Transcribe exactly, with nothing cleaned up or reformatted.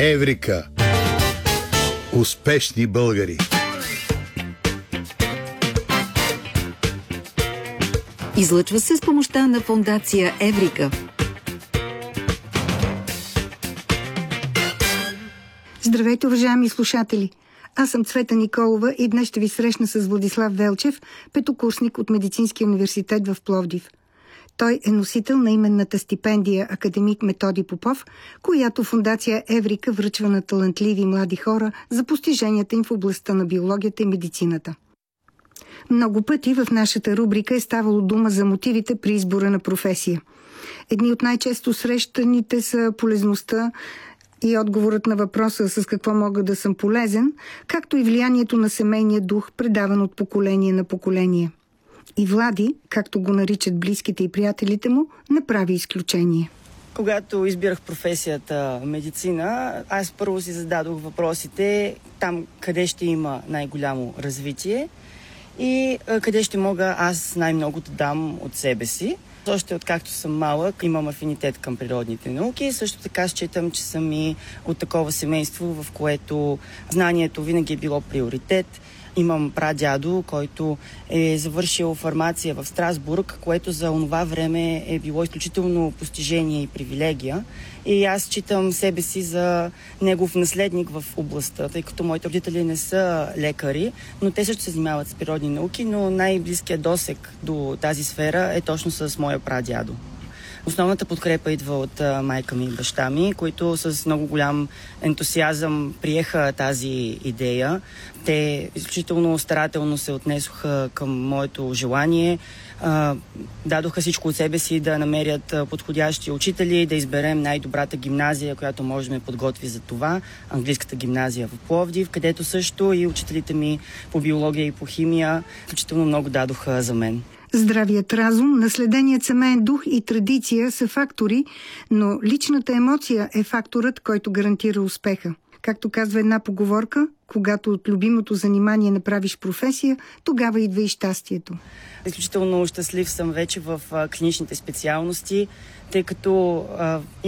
Еврика. Успешни българи. Излъчва се с помощта на фондация Еврика. Здравейте, уважаеми слушатели! Аз съм Цвета Николова и днес ще ви срещна с Владислав Велчев, петокурсник от Медицинския университет в Пловдив. Той е носител на именната стипендия академик Методи Попов, която фондация Еврика връчва на талантливи млади хора за постиженията им в областта на биологията и медицината. Много пъти в нашата рубрика е ставало дума за мотивите при избора на професия. Едни от най-често срещаните са полезността и отговорът на въпроса с какво мога да съм полезен, както и влиянието на семейния дух, предаван от поколение на поколение. И Влади, както го наричат близките и приятелите му, направи изключение. Когато избирах професията медицина, аз първо си зададох въпросите там къде ще има най-голямо развитие и къде ще мога аз най-много да дам от себе си. Още откакто съм малък, имам афинитет към природните науки. Също така считам, че съм и от такова семейство, в което знанието винаги е било приоритет. Имам прадядо, който е завършил фармация в Страсбург, което за онова време е било изключително постижение и привилегия. И аз считам себе си за негов наследник в областта, тъй като моите родители не са лекари, но те също се занимават с природни науки, но най-близкият досег до тази сфера е точно с моя прадядо. Основната подкрепа идва от а, майка ми и баща ми, които с много голям ентусиазъм приеха тази идея. Те изключително старателно се отнесоха към моето желание, а, дадоха всичко от себе си да намерят подходящи учители, да изберем най-добрата гимназия, която може да ме подготви за това, английската гимназия в Пловдив, където също и учителите ми по биология и по химия изключително много дадоха за мен. Здравият разум, наследеният семейен дух и традиция са фактори, но личната емоция е факторът, който гарантира успеха. Както казва една поговорка, когато от любимото занимание направиш професия, тогава идва и щастието. Изключително щастлив съм вече в а, клиничните специалности, тъй като а,